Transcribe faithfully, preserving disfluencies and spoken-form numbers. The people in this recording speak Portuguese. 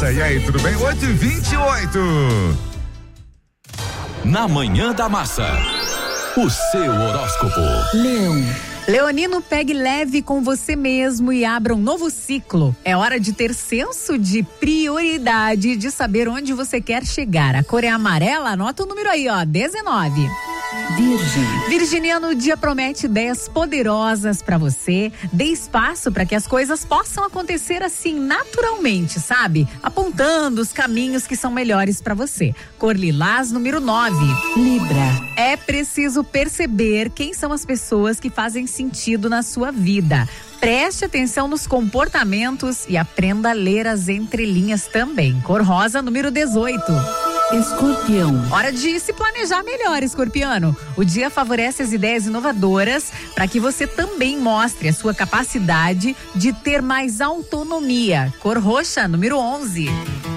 Massa. E aí, tudo bem? oito e vinte e oito. Na Manhã da Massa, o seu horóscopo. Leão. Leonino, pegue leve com você mesmo e abra um novo ciclo. É hora de ter senso de prioridade, de saber onde você quer chegar. A cor é amarela, anota o número aí, ó, dezenove. Virgem. Virginiano, o dia promete ideias poderosas pra você. Dê espaço para que as coisas possam acontecer assim naturalmente, sabe? Apontando os caminhos que são melhores pra você. Cor lilás, número nove. Libra. É preciso perceber quem são as pessoas que fazem sentido na sua vida. Preste atenção nos comportamentos e aprenda a ler as entrelinhas também. Cor rosa, número dezoito. Escorpião. Hora de se planejar melhor, escorpiano. O dia favorece as ideias inovadoras para que você também mostre a sua capacidade de ter mais autonomia. Cor roxa, número onze.